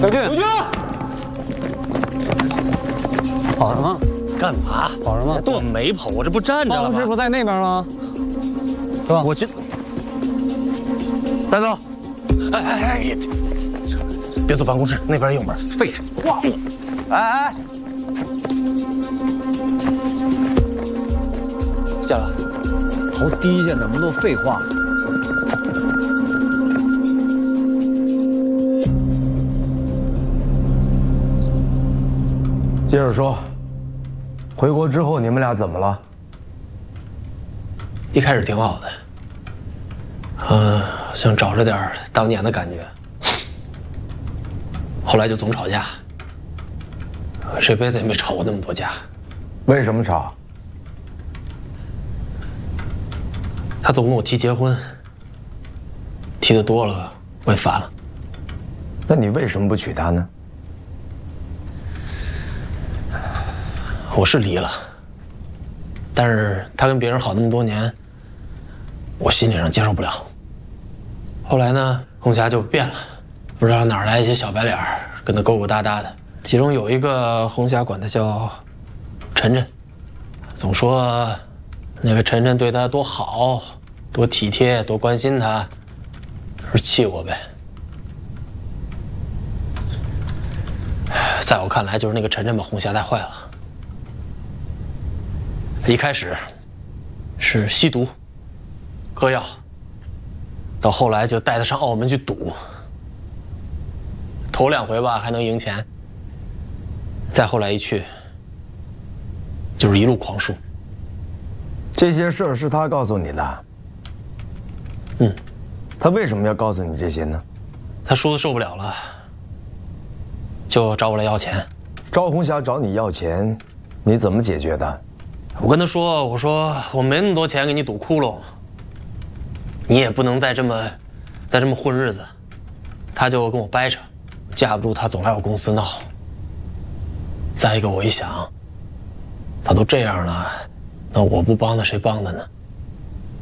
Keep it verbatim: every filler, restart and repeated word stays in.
刘俊，刘俊，跑什么？ 干嘛？ 跑什么？ 我没跑，我这不站着了吗？ 办公室不在那边吗？是吧？ 我去，大哥，哎哎哎，别走办公室，那边有门，废着。哇！哎哎，下来。 头低下，那么多废话。 接着说，回国之后你们俩怎么了？ 一开始挺好的，嗯、呃，想找着点当年的感觉。后来就总吵架，这辈子也没吵过那么多架。 为什么吵？ 他总跟我提结婚，提的多了，我也烦了。 那你为什么不娶她呢？ 我是离了，但是他跟别人好那么多年，我心理上接受不了。后来呢，红霞就变了，不知道哪儿来一些小白脸儿跟他勾勾搭搭的。其中有一个红霞管他叫晨晨，总说那个晨晨对他多好，多体贴，多关心他，就是气我呗。在我看来，就是那个晨晨把红霞带坏了。一开始是吸毒、嗑药，到后来就带他上澳门去赌。头两回吧还能赢钱，再后来一去就是一路狂输。 这些事儿是他告诉你的。 嗯， 他为什么要告诉你这些呢？ 他输的受不了了，就找我来要钱。 赵红霞找你要钱，你怎么解决的？ 我跟他说：“我说我没那么多钱给你赌窟窿，你也不能再这么，再这么混日子。”他就跟我掰扯，架不住他总来我公司闹。再一个，我一想，他都这样了，那我不帮他谁帮他呢？